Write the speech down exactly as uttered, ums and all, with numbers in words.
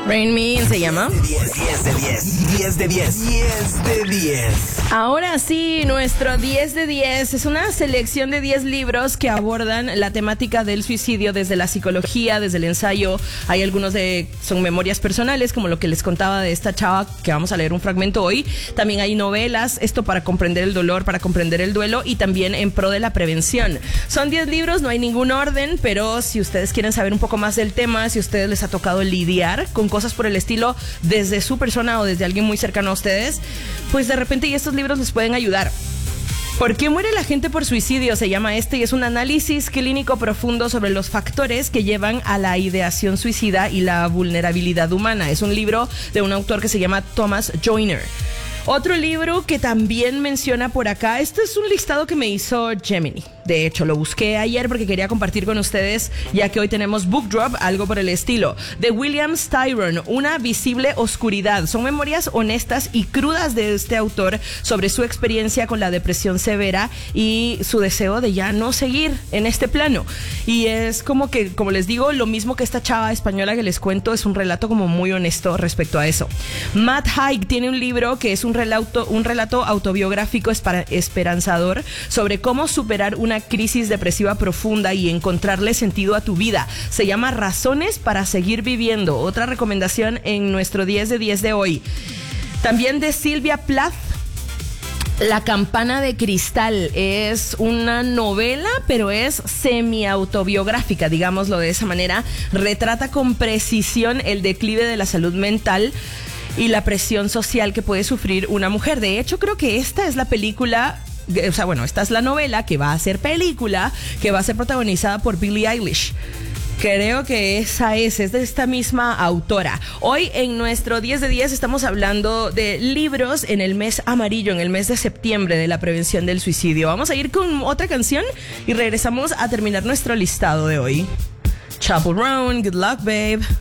Rain Me se llama. diez, diez de diez, diez de diez, diez de diez. Ahora sí, nuestro diez de diez es una selección de diez libros que abordan la temática del suicidio desde la psicología, desde el ensayo. Hay algunos de son memorias personales, como lo que les contaba de esta chava que vamos a leer un fragmento hoy. También hay novelas, esto para comprender el dolor, para comprender el duelo y también en pro de la prevención. Son diez libros, no hay ningún orden, pero si ustedes quieren saber un poco más del tema, si a ustedes les ha tocado lidiar con cosas por el estilo desde su persona o desde alguien muy cercano a ustedes, pues de repente y estos libros les pueden ayudar. ¿Por qué muere la gente por suicidio? Se llama este y es un análisis clínico profundo sobre los factores que llevan a la ideación suicida y la vulnerabilidad humana. Es un libro de un autor que se llama Thomas Joyner. Otro libro que también menciona por acá, este es un listado que me hizo Gemini. De hecho, lo busqué ayer porque quería compartir con ustedes, ya que hoy tenemos Book Drop, algo por el estilo. De William Styron, Una visible oscuridad. Son memorias honestas y crudas de este autor sobre su experiencia con la depresión severa y su deseo de ya no seguir en este plano. Y es como que, como les digo, lo mismo que esta chava española que les cuento, es un relato como muy honesto respecto a eso. Matt Haig tiene un libro que es un relato, un relato autobiográfico esperanzador sobre cómo superar una crisis depresiva profunda y encontrarle sentido a tu vida. Se llama Razones para seguir viviendo. Otra recomendación en nuestro diez de diez de hoy. También de Sylvia Plath, La campana de cristal. Es una novela, pero es semi-autobiográfica, digámoslo de esa manera. Retrata con precisión el declive de la salud mental y la presión social que puede sufrir una mujer. De hecho, creo que esta es la película, o sea, bueno, esta es la novela que va a ser película, que va a ser protagonizada por Billie Eilish. Creo que esa es, es de esta misma autora. Hoy en nuestro diez de diez estamos hablando de libros en el mes amarillo, en el mes de septiembre de la prevención del suicidio. Vamos a ir con otra canción y regresamos a terminar nuestro listado de hoy. Chaperone, good luck, babe.